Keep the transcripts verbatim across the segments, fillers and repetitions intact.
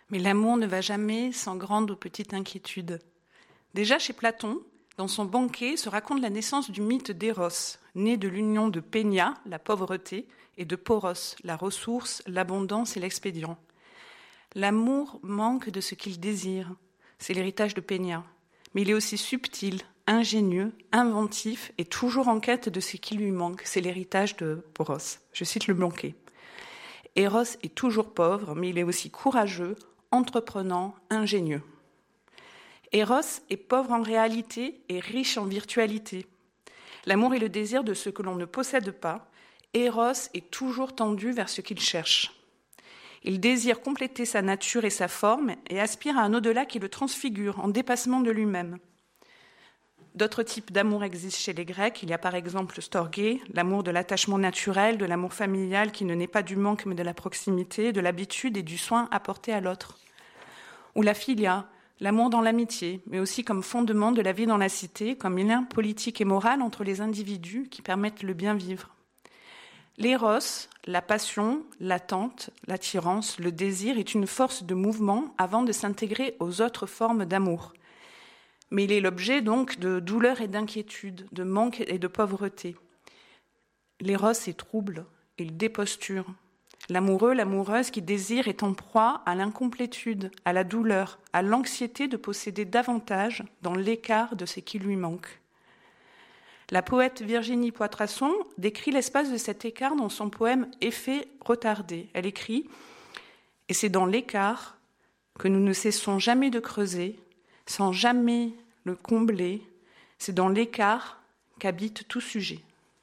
Mais l'amour ne va jamais sans grande ou petite inquiétude. Déjà chez Platon, dans son banquet, se raconte la naissance du mythe d'Éros, né de l'union de Pénia, la pauvreté, et de Poros, la ressource, l'abondance et l'expédient. L'amour manque de ce qu'il désire, c'est l'héritage de Pénia, mais il est aussi subtil, ingénieux, inventif et toujours en quête de ce qui lui manque, c'est l'héritage de Poros. Je cite le banquet. Éros est toujours pauvre, mais il est aussi courageux, entreprenant, ingénieux. Éros est pauvre en réalité et riche en virtualité. L'amour est le désir de ce que l'on ne possède pas. Éros est toujours tendu vers ce qu'il cherche. Il désire compléter sa nature et sa forme et aspire à un au-delà qui le transfigure en dépassement de lui-même. D'autres types d'amour existent chez les Grecs. Il y a par exemple le storgé, l'amour de l'attachement naturel, de l'amour familial qui ne naît pas du manque mais de la proximité, de l'habitude et du soin apporté à l'autre. Ou la philia, l'amour dans l'amitié, mais aussi comme fondement de la vie dans la cité, comme lien politique et moral entre les individus qui permettent le bien vivre. L'éros, la passion, l'attente, l'attirance, le désir est une force de mouvement avant de s'intégrer aux autres formes d'amour. Mais il est l'objet donc de douleur et d'inquiétude, de manque et de pauvreté. L'éros est trouble, il déposture. L'amoureux, l'amoureuse qui désire est en proie à l'incomplétude, à la douleur, à l'anxiété de posséder davantage dans l'écart de ce qui lui manque. La poète Virginie Poitrasson décrit l'espace de cet écart dans son poème « Effet retardé ». Elle écrit « Et c'est dans l'écart que nous ne cessons jamais de creuser, sans jamais le combler, c'est dans l'écart qu'habite tout sujet. »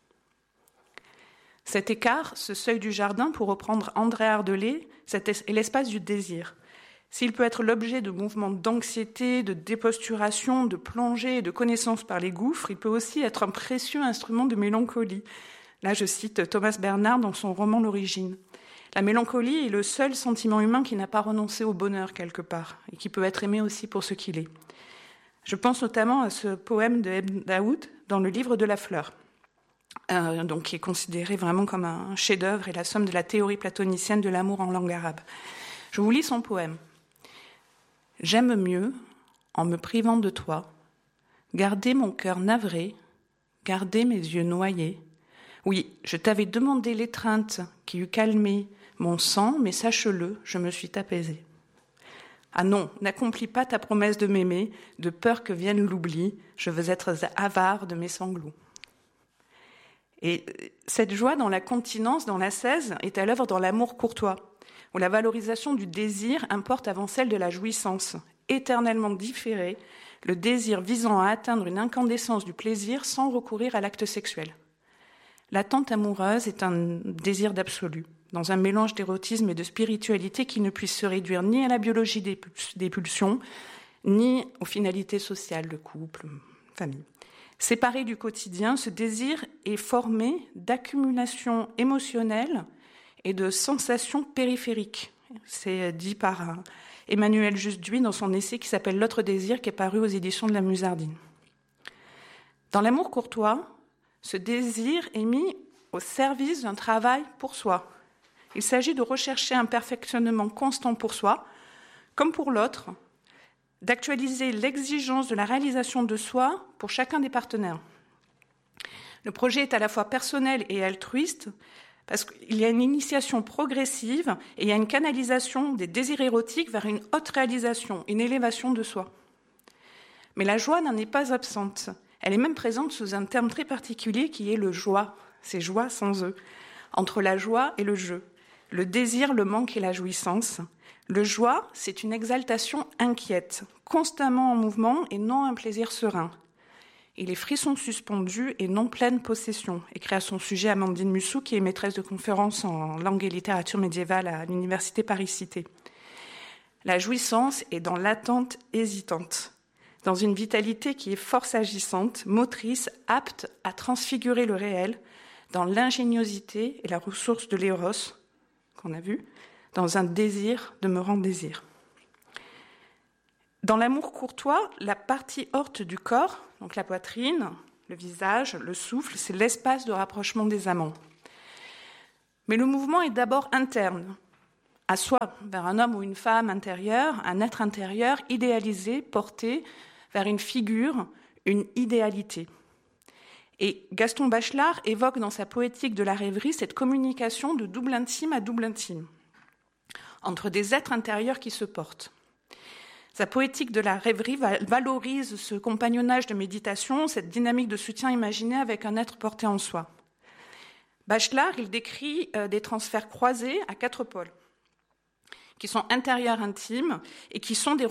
Cet écart, ce seuil du jardin, pour reprendre André Ardelais, est l'espace du désir. S'il peut être l'objet de mouvements d'anxiété, de déposturation, de plongée et de connaissance par les gouffres, il peut aussi être un précieux instrument de mélancolie. Là, je cite Thomas Bernhard dans son roman L'Origine. La mélancolie est le seul sentiment humain qui n'a pas renoncé au bonheur quelque part, et qui peut être aimé aussi pour ce qu'il est. Je pense notamment à ce poème de Ebn Daoud dans le livre de la fleur. Euh, donc qui est considéré vraiment comme un chef-d'œuvre et la somme de la théorie platonicienne de l'amour en langue arabe. Je vous lis son poème. « J'aime mieux, en me privant de toi, garder mon cœur navré, garder mes yeux noyés. Oui, je t'avais demandé l'étreinte qui eût calmé mon sang, mais sache-le, je me suis apaisée. Ah non, n'accomplis pas ta promesse de m'aimer, de peur que vienne l'oubli, je veux être avare de mes sanglots. » Et cette joie dans la continence, dans l'ascèse, est à l'œuvre dans l'amour courtois, où la valorisation du désir importe avant celle de la jouissance. Éternellement différée, le désir visant à atteindre une incandescence du plaisir sans recourir à l'acte sexuel. L'attente amoureuse est un désir d'absolu, dans un mélange d'érotisme et de spiritualité qui ne puisse se réduire ni à la biologie des pulsions, ni aux finalités sociales, le couple, famille. Séparé du quotidien, ce désir est formé d'accumulations émotionnelles et de sensations périphériques. C'est dit par Emmanuel Justduy dans son essai qui s'appelle « L'autre désir » qui est paru aux éditions de la Musardine. Dans l'amour courtois, ce désir est mis au service d'un travail pour soi. Il s'agit de rechercher un perfectionnement constant pour soi, comme pour l'autre, d'actualiser l'exigence de la réalisation de soi pour chacun des partenaires. Le projet est à la fois personnel et altruiste parce qu'il y a une initiation progressive et il y a une canalisation des désirs érotiques vers une haute réalisation, une élévation de soi. Mais la joie n'en est pas absente. Elle est même présente sous un terme très particulier qui est le joie. C'est joie sans eux. Entre la joie et le jeu. Le désir, le manque et la jouissance. Le joie, c'est une exaltation inquiète, constamment en mouvement et non un plaisir serein. Et les frissons suspendus et non pleine possession, écrit à son sujet Amandine Mussou, qui est maîtresse de conférences en langue et littérature médiévale à l'université Paris-Cité. La jouissance est dans l'attente hésitante, dans une vitalité qui est force agissante, motrice, apte à transfigurer le réel, dans l'ingéniosité et la ressource de l'éros, qu'on a vu, dans un désir de me rendre désir. Dans l'amour courtois, la partie haute du corps, donc la poitrine, le visage, le souffle, c'est l'espace de rapprochement des amants. Mais le mouvement est d'abord interne. à soi, vers un homme ou une femme intérieure, un être intérieur idéalisé, porté vers une figure, une idéalité. Et Gaston Bachelard évoque dans sa poétique de la rêverie cette communication de double intime à double intime, entre des êtres intérieurs qui se portent. Sa poétique de la rêverie valorise ce compagnonnage de méditation, cette dynamique de soutien imaginé avec un être porté en soi. Bachelard, il décrit des transferts croisés à quatre pôles, qui sont intérieurs intimes et qui sont des